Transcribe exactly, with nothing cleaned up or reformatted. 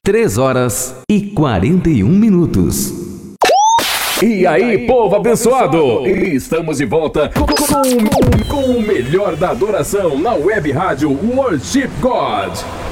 três horas e quarenta e um minutos. E aí, povo abençoado! Estamos de volta com, com, com o melhor da adoração na web rádio Worship God.